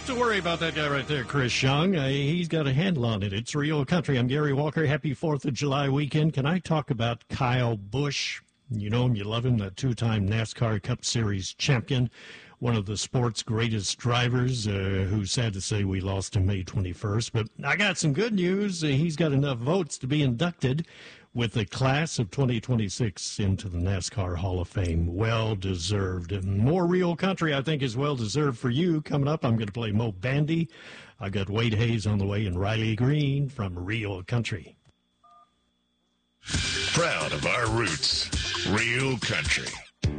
have to worry about that guy right there, Chris Young. He's got a handle on it. It's Real Country. I'm Gary Walker. Happy 4th of July weekend. Can I talk about Kyle Busch? You know him, you love him, that two-time NASCAR Cup Series champion, one of the sport's greatest drivers, who's sad to say we lost him May 21st. But I got some good news. He's got enough votes to be inducted with the class of 2026 into the NASCAR Hall of Fame. Well-deserved. More Real Country, I think, is well-deserved for you. Coming up, I'm going to play Mo Bandy. I got Wade Hayes on the way and Riley Green from Real Country. Proud of our roots. Real Country.